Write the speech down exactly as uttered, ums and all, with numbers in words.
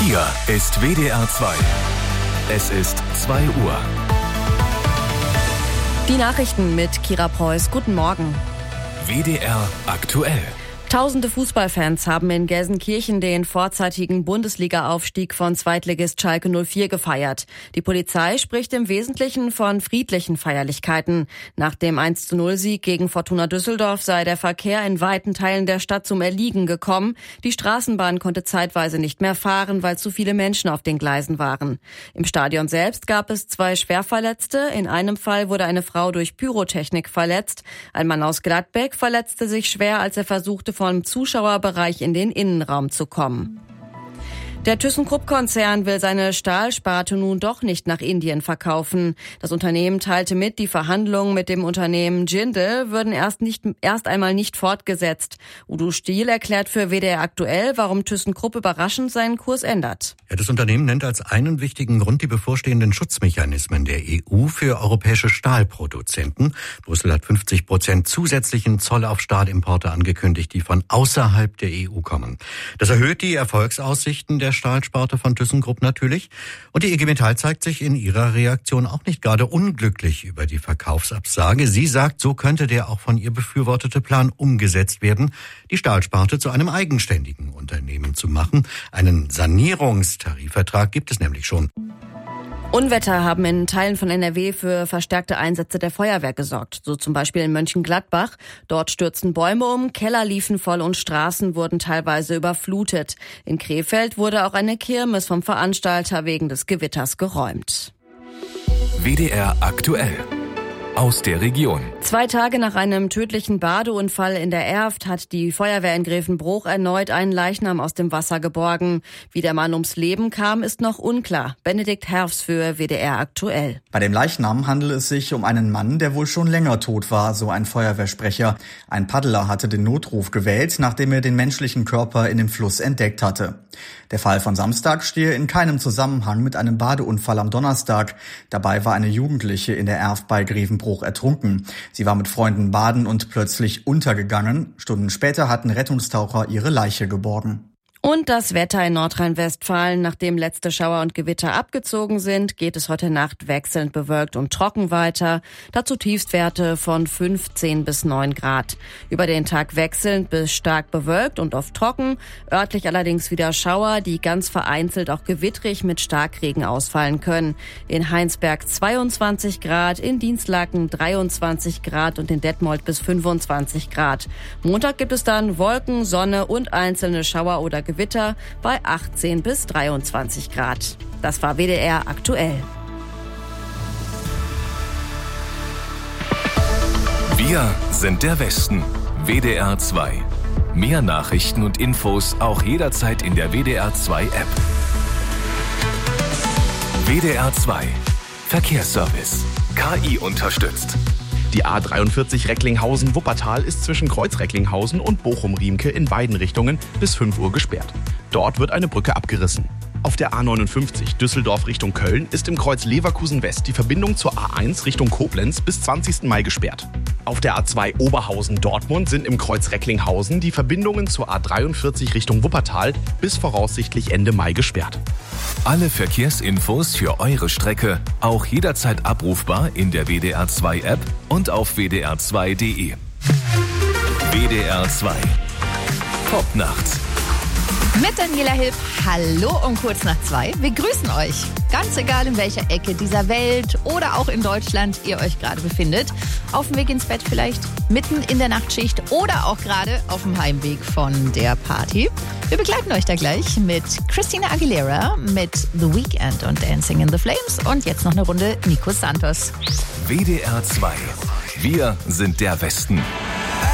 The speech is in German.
Hier ist W D R zwei. Es ist zwei Uhr. Die Nachrichten mit Kira Preuß. Guten Morgen. W D R aktuell. Tausende Fußballfans haben in Gelsenkirchen den vorzeitigen Bundesliga-Aufstieg von Zweitligist Schalke null vier gefeiert. Die Polizei spricht im Wesentlichen von friedlichen Feierlichkeiten. Nach dem eins zu null Sieg gegen Fortuna Düsseldorf sei der Verkehr in weiten Teilen der Stadt zum Erliegen gekommen. Die Straßenbahn konnte zeitweise nicht mehr fahren, weil zu viele Menschen auf den Gleisen waren. Im Stadion selbst gab es zwei Schwerverletzte. In einem Fall wurde eine Frau durch Pyrotechnik verletzt. Ein Mann aus Gladbeck verletzte sich schwer, als er versuchte, vom Zuschauerbereich in den Innenraum zu kommen. Der ThyssenKrupp-Konzern will seine Stahlsparte nun doch nicht nach Indien verkaufen. Das Unternehmen teilte mit, die Verhandlungen mit dem Unternehmen Jindal würden erst nicht, erst einmal nicht fortgesetzt. Udo Stiel erklärt für W D R aktuell, warum ThyssenKrupp überraschend seinen Kurs ändert. Ja, das Unternehmen nennt als einen wichtigen Grund die bevorstehenden Schutzmechanismen der E U für europäische Stahlproduzenten. Brüssel hat fünfzig Prozent zusätzlichen Zoll auf Stahlimporte angekündigt, die von außerhalb der E U kommen. Das erhöht die Erfolgsaussichten der Stahlsparte von ThyssenKrupp natürlich. Und die I G Metall zeigt sich in ihrer Reaktion auch nicht gerade unglücklich über die Verkaufsabsage. Sie sagt, so könnte der auch von ihr befürwortete Plan umgesetzt werden, die Stahlsparte zu einem eigenständigen Unternehmen zu machen. Einen Sanierungstarifvertrag gibt es nämlich schon. Unwetter haben in Teilen von N R W für verstärkte Einsätze der Feuerwehr gesorgt. So zum Beispiel in Mönchengladbach. Dort stürzten Bäume um, Keller liefen voll und Straßen wurden teilweise überflutet. In Krefeld wurde auch eine Kirmes vom Veranstalter wegen des Gewitters geräumt. W D R aktuell. Aus der Region. Zwei Tage nach einem tödlichen Badeunfall in der Erft hat die Feuerwehr in Grevenbruch erneut einen Leichnam aus dem Wasser geborgen. Wie der Mann ums Leben kam, ist noch unklar. Benedikt Herfs für W D R aktuell. Bei dem Leichnam handelt es sich um einen Mann, der wohl schon länger tot war, so ein Feuerwehrsprecher. Ein Paddler hatte den Notruf gewählt, nachdem er den menschlichen Körper in dem Fluss entdeckt hatte. Der Fall von Samstag stehe in keinem Zusammenhang mit einem Badeunfall am Donnerstag. Dabei war eine Jugendliche in der Erft bei Grevenbruch ertrunken. Sie war mit Freunden baden und plötzlich untergegangen. Stunden später hatten Rettungstaucher ihre Leiche geborgen. Und das Wetter in Nordrhein-Westfalen. Nachdem letzte Schauer und Gewitter abgezogen sind, geht es heute Nacht wechselnd bewölkt und trocken weiter. Dazu Tiefstwerte von fünfzehn bis neun Grad. Über den Tag wechselnd bis stark bewölkt und oft trocken. Örtlich allerdings wieder Schauer, die ganz vereinzelt auch gewittrig mit Starkregen ausfallen können. In Heinsberg zweiundzwanzig Grad, in Dinslaken dreiundzwanzig Grad und in Detmold bis fünfundzwanzig Grad. Montag gibt es dann Wolken, Sonne und einzelne Schauer oder Gewitter. Gewitter bei achtzehn bis dreiundzwanzig Grad. Das war W D R aktuell. Wir sind der Westen. W D R zwei. Mehr Nachrichten und Infos auch jederzeit in der W D R zwei App. W D R zwei. Verkehrsservice. K I unterstützt. Die A dreiundvierzig Recklinghausen-Wuppertal ist zwischen Kreuz Recklinghausen und Bochum-Riemke in beiden Richtungen bis fünf Uhr gesperrt. Dort wird eine Brücke abgerissen. Auf der A neunundfünfzig Düsseldorf Richtung Köln ist im Kreuz Leverkusen West die Verbindung zur A eins Richtung Koblenz bis zwanzigsten Mai gesperrt. Auf der A zwei Oberhausen-Dortmund sind im Kreuz Recklinghausen die Verbindungen zur A dreiundvierzig Richtung Wuppertal bis voraussichtlich Ende Mai gesperrt. Alle Verkehrsinfos für eure Strecke auch jederzeit abrufbar in der W D R zwei App und auf w d r zwei punkt d e. W D R zwei. Popnacht. Mit Daniela Hilb, hallo um kurz nach zwei. Wir grüßen euch. Ganz egal, in welcher Ecke dieser Welt oder auch in Deutschland ihr euch gerade befindet. Auf dem Weg ins Bett vielleicht, mitten in der Nachtschicht oder auch gerade auf dem Heimweg von der Party. Wir begleiten euch da gleich mit Christina Aguilera, mit The Weeknd und Dancing in the Flames und jetzt noch eine Runde Nico Santos. W D R zwei. Wir sind der Westen.